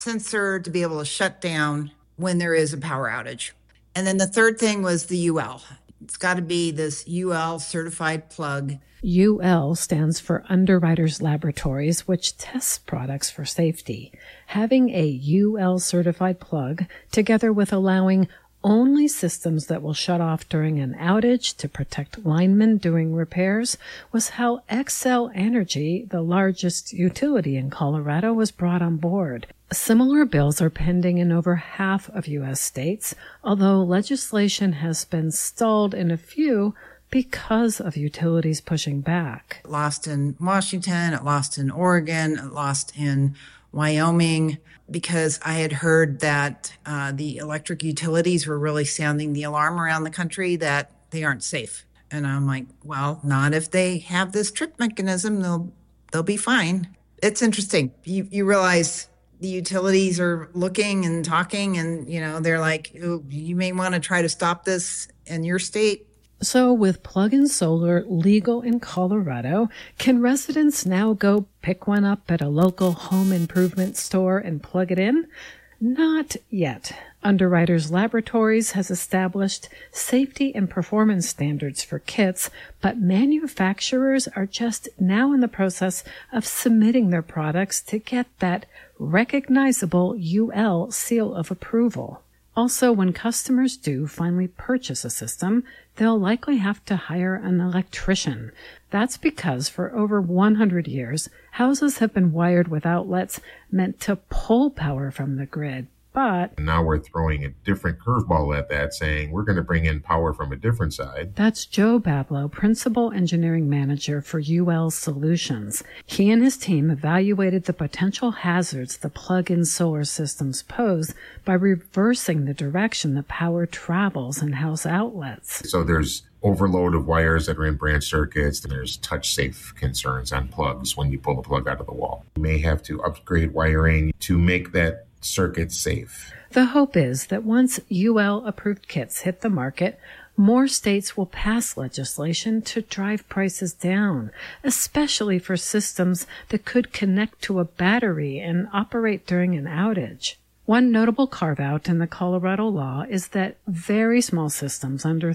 sensor to be able to shut down when there is a power outage. And then the third thing was the UL. It's got to be this UL certified plug. UL stands for Underwriters Laboratories, which tests products for safety. Having a UL certified plug, together with allowing only systems that will shut off during an outage to protect linemen doing repairs, was how Xcel Energy, the largest utility in Colorado, was brought on board. Similar bills are pending in over half of U.S. states, although legislation has been stalled in a few because of utilities pushing back. It lost in Washington, it lost in Oregon, it lost in Wyoming, because I had heard that the electric utilities were really sounding the alarm around the country that they aren't safe. And I'm like, well, not if they have this trip mechanism, they'll be fine. It's interesting. You realize the utilities are looking and talking and, they're like, oh, you may want to try to stop this in your state. So with plug-in solar legal in Colorado, can residents now go pick one up at a local home improvement store and plug it in? Not yet. Underwriters Laboratories has established safety and performance standards for kits, but manufacturers are just now in the process of submitting their products to get that recognizable UL seal of approval. Also, when customers do finally purchase a system, they'll likely have to hire an electrician. That's because for over 100 years, houses have been wired with outlets meant to pull power from the grid. But now we're throwing a different curveball at that, saying we're going to bring in power from a different side. That's Joe Bablow, Principal Engineering Manager for UL Solutions. He and his team evaluated the potential hazards the plug-in solar systems pose by reversing the direction the power travels in house outlets. So there's overload of wires that are in branch circuits, and there's touch safe concerns on plugs when you pull the plug out of the wall. You may have to upgrade wiring to make that circuit safe. The hope is that once UL-approved kits hit the market, more states will pass legislation to drive prices down, especially for systems that could connect to a battery and operate during an outage. One notable carve-out in the Colorado law is that very small systems under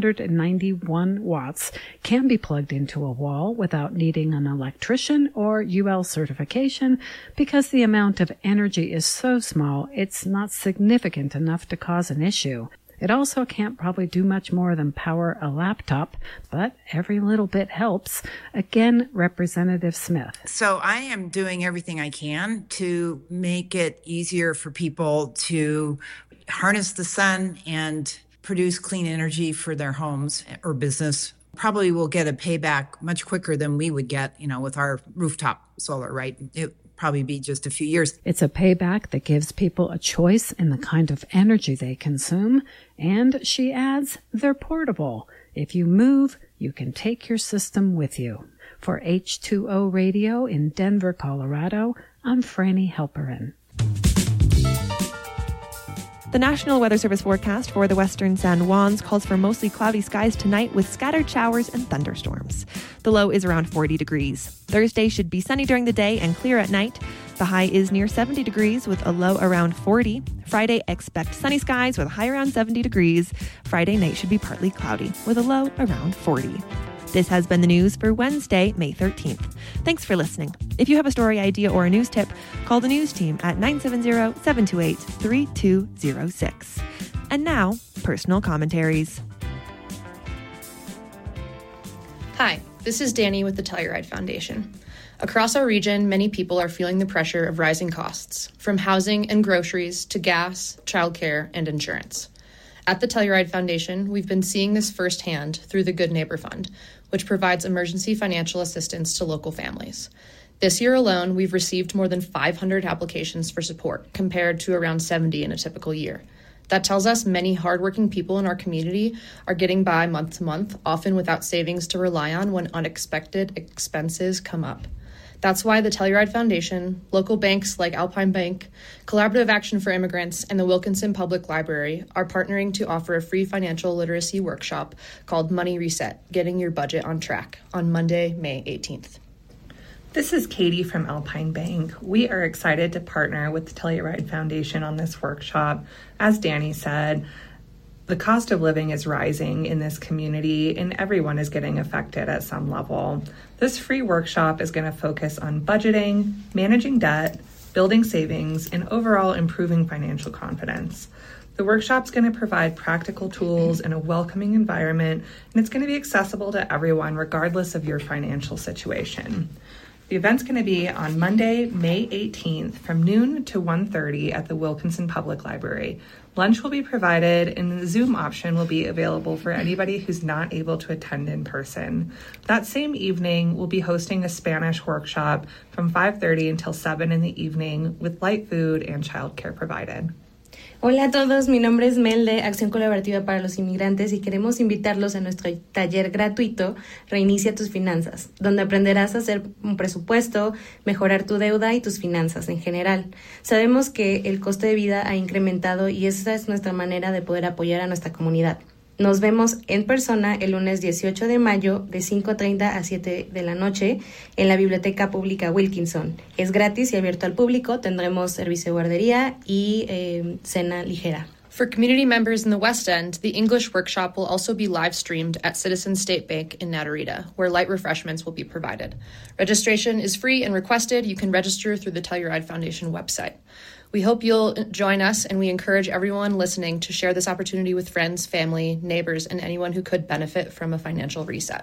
391 watts can be plugged into a wall without needing an electrician or UL certification because the amount of energy is so small it's not significant enough to cause an issue. It also can't probably do much more than power a laptop, but every little bit helps. Again, Representative Smith. So I am doing everything I can to make it easier for people to harness the sun and produce clean energy for their homes or business. Probably will get a payback much quicker than we would get, with our rooftop solar, right? It probably be just a few years. It's a payback that gives people a choice in the kind of energy they consume. And she adds, they're portable. If you move, you can take your system with you. For H2O Radio in Denver, Colorado, I'm Franny Halperin. The National Weather Service forecast for the western San Juans calls for mostly cloudy skies tonight with scattered showers and thunderstorms. The low is around 40 degrees. Thursday should be sunny during the day and clear at night. The high is near 70 degrees with a low around 40. Friday, expect sunny skies with a high around 70 degrees. Friday night should be partly cloudy with a low around 40. This has been the news for Wednesday, May 13th. Thanks for listening. If you have a story idea or a news tip, call the news team at 970-728-3206. And now, personal commentaries. Hi, this is Danny with the Telluride Foundation. Across our region, many people are feeling the pressure of rising costs, from housing and groceries to gas, childcare, and insurance. At the Telluride Foundation, we've been seeing this firsthand through the Good Neighbor Fund, which provides emergency financial assistance to local families. This year alone, we've received more than 500 applications for support, compared to around 70 in a typical year. That tells us many hardworking people in our community are getting by month to month, often without savings to rely on when unexpected expenses come up. That's why the Telluride Foundation, local banks like Alpine Bank, Collaborative Action for Immigrants, and the Wilkinson Public Library are partnering to offer a free financial literacy workshop called Money Reset, Getting Your Budget on Track, on Monday, May 18th. This is Katie from Alpine Bank. We are excited to partner with the Telluride Foundation on this workshop. As Danny said, the cost of living is rising in this community and everyone is getting affected at some level. This free workshop is going to focus on budgeting, managing debt, building savings, and overall improving financial confidence. The workshop's going to provide practical tools in a welcoming environment, and it's going to be accessible to everyone regardless of your financial situation. The event's going to be on Monday, May 18th from noon to 1:30 at the Wilkinson Public Library. Lunch will be provided and the Zoom option will be available for anybody who's not able to attend in person. That same evening, we'll be hosting a Spanish workshop from 5:30 until 7 in the evening with light food and childcare provided. Hola a todos, mi nombre es Mel de Acción Colaborativa para los Inmigrantes y queremos invitarlos a nuestro taller gratuito Reinicia tus finanzas, donde aprenderás a hacer un presupuesto, mejorar tu deuda y tus finanzas en general. Sabemos que el costo de vida ha incrementado y esa es nuestra manera de poder apoyar a nuestra comunidad. Nos vemos en persona el lunes 18 de mayo de 5:30 a 7 de la noche en la Biblioteca Pública Wilkinson. Es gratis y abierto al público. Tendremos servicio de guardería y cena ligera. For community members in the West End, the English workshop will also be live streamed at Citizens State Bank in Natarita, where light refreshments will be provided. Registration is free and requested. You can register through the Telluride Foundation website. We hope you'll join us, and we encourage everyone listening to share this opportunity with friends, family, neighbors, and anyone who could benefit from a financial reset.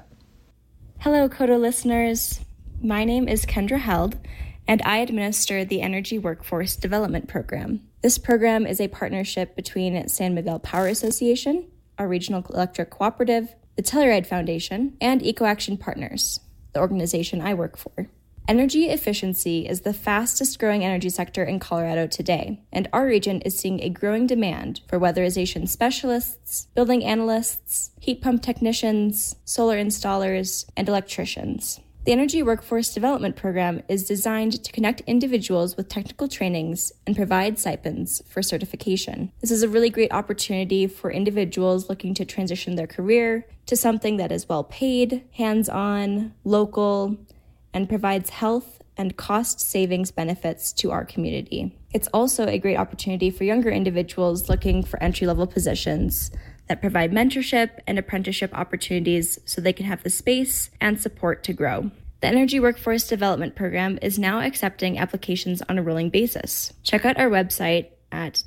Hello, KOTO listeners. My name is Kendra Held, and I administer the Energy Workforce Development Program. This program is a partnership between San Miguel Power Association, our regional electric cooperative, the Telluride Foundation, and EcoAction Partners, the organization I work for. Energy efficiency is the fastest growing energy sector in Colorado today, and our region is seeing a growing demand for weatherization specialists, building analysts, heat pump technicians, solar installers, and electricians. The Energy Workforce Development Program is designed to connect individuals with technical trainings and provide stipends for certification. This is a really great opportunity for individuals looking to transition their career to something that is well paid, hands-on, local, and provides health and cost savings benefits to our community. It's also a great opportunity for younger individuals looking for entry-level positions that provide mentorship and apprenticeship opportunities so they can have the space and support to grow. The Energy Workforce Development Program is now accepting applications on a rolling basis. Check out our website at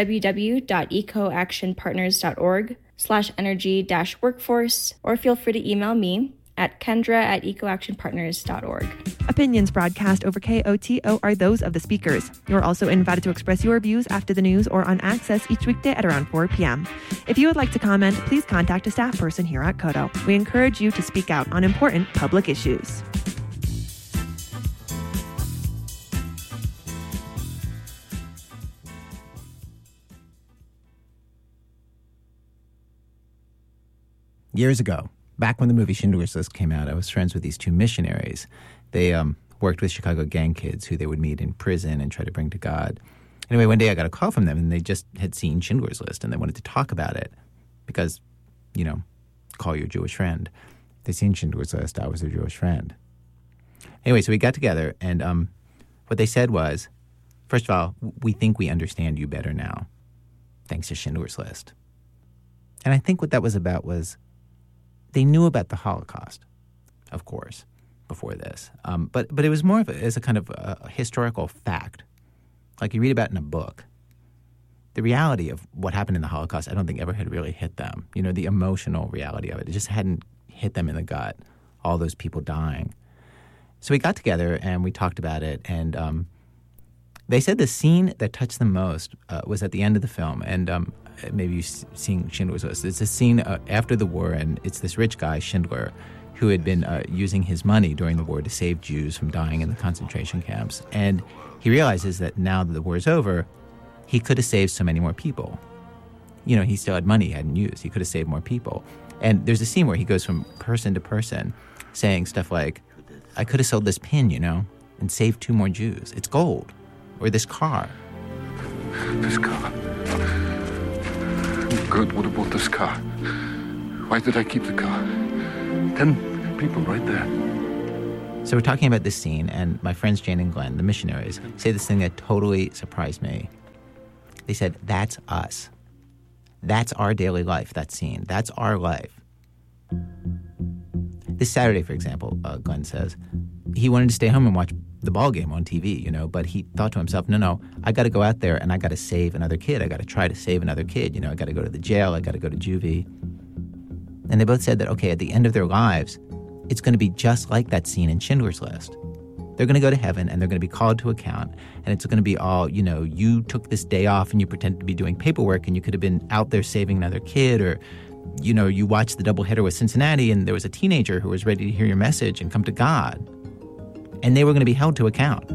www.ecoactionpartners.org/energy-workforce, or feel free to email me at kendra@ecoactionpartners.org. Opinions broadcast over KOTO are those of the speakers. You're also invited to express your views after the news or on Access each weekday at around 4 p.m. If you would like to comment, please contact a staff person here at KOTO. We encourage you to speak out on important public issues. Years ago, back when the movie Schindler's List came out, I was friends with these two missionaries. They worked with Chicago gang kids who they would meet in prison and try to bring to God. Anyway, one day I got a call from them, and they just had seen Schindler's List, and they wanted to talk about it because, you know, call your Jewish friend. They'd seen Schindler's List. I was their Jewish friend. Anyway, so we got together, and what they said was, first of all, we think we understand you better now, thanks to Schindler's List. And I think what that was about was they knew about the Holocaust, of course, before this. But it was more of as a kind of a historical fact, like you read about in a book. The reality of what happened in the Holocaust, I don't think ever had really hit them. You know, the emotional reality of it. It just hadn't hit them in the gut, all those people dying. So we got together and we talked about it. And they said the scene that touched them most was at the end of the film. And maybe you've seen Schindler's List. It's a scene after the war, and it's this rich guy, Schindler, who had been using his money during the war to save Jews from dying in the concentration camps. And he realizes that now that the war is over, he could have saved so many more people. You know, he still had money he hadn't used. He could have saved more people. And there's a scene where he goes from person to person saying stuff like, I could have sold this pin, you know, and saved 2 more Jews. It's gold. Or this car. This car. Good would have bought this car. Why did I keep the car? 10 people right there. So we're talking about this scene, and my friends Jane and Glenn, the missionaries, say this thing that totally surprised me. They said, that's us. That's our daily life, that scene. That's our life. This Saturday, for example, Glenn says, he wanted to stay home and watch the ball game on TV, but he thought to himself, no, I got to go out there and I got to save another kid. I got to try to save another kid. I got to go to the jail. I got to go to juvie. And they both said that, okay, at the end of their lives, it's going to be just like that scene in Schindler's List. They're going to go to heaven and they're going to be called to account. And it's going to be all, you took this day off and you pretended to be doing paperwork and you could have been out there saving another kid, or, you watched the doubleheader with Cincinnati and there was a teenager who was ready to hear your message and come to God. And they were going to be held to account.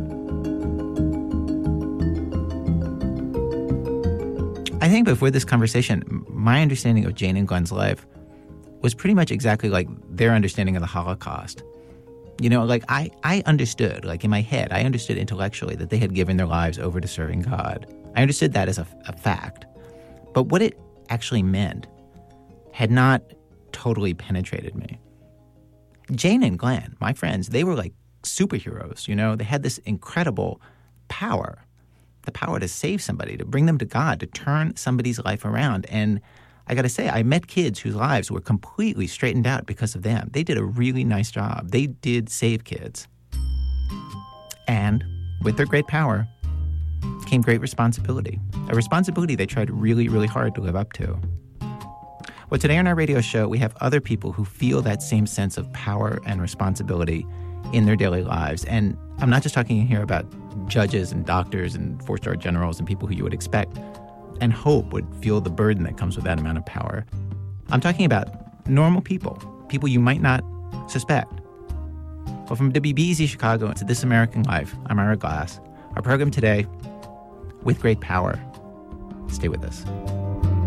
I think before this conversation, my understanding of Jane and Glenn's life was pretty much exactly like their understanding of the Holocaust. I understood, in my head, I understood intellectually that they had given their lives over to serving God. I understood that as a fact. But what it actually meant had not totally penetrated me. Jane and Glenn, my friends, they were like superheroes, They had this incredible power, the power to save somebody, to bring them to God, to turn somebody's life around. And I got to say, I met kids whose lives were completely straightened out because of them. They did a really nice job. They did save kids. And with their great power came great responsibility, a responsibility they tried really, really hard to live up to. Well, today on our radio show, we have other people who feel that same sense of power and responsibility in their daily lives. And I'm not just talking here about judges and doctors and four-star generals and people who you would expect and hope would feel the burden that comes with that amount of power. I'm talking about normal people, people you might not suspect. Well, from WBEZ Chicago to This American Life, I'm Ira Glass. Our program today, With Great Power. Stay with us.